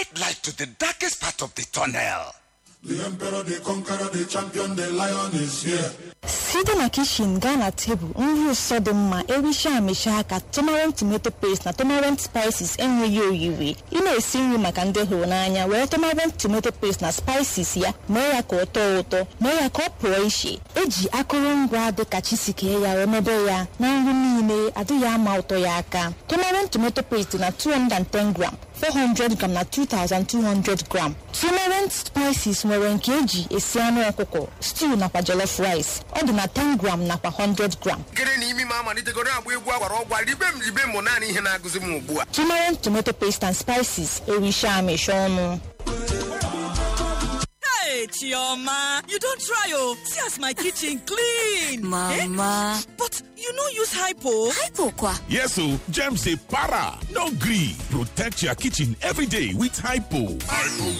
Light to the darkest part of the tunnel. The emperor, the conqueror, the champion, the lion is here. Sitting na kitchen, Ghana table, nri ụsọdụ mma, erisha amịsha aka, tomarant tomato paste na tomarant spices enweghị oyiri. Ị na-esi nri maka ndị hụrụ n'anya, were tomarant tomato paste na spices ya, mee ya ka ọ tọọ ụtọ, mee ya ka ọ pụọ iche. Eji akụrụngwa dịka chisikee ya remebe ya na nri niile adịghị ama ụtọ ya aka. Tomarant tomato paste na 210 gram, 400 gram na 2200 gram. Tomarant spices nwere nke eji esi anụ ọkụkọ, stew nakwa jollof rice. Ọ dị na 10 gram nakwa 100 gram. Kere na imi mama ni tegoro agba egwu agwara ọgwa ribe m naanị ihe na-agụzi m ugbu a. Tomarant tomato paste and spices erisha amịsha ọnụ. Hey, Chioma, you don't try, oh. See as my kitchen clean. Mama. Eh? But you no use hypo. Hypo kwa? Yes, so germs say para. No gree. Protect your kitchen every day with hypo.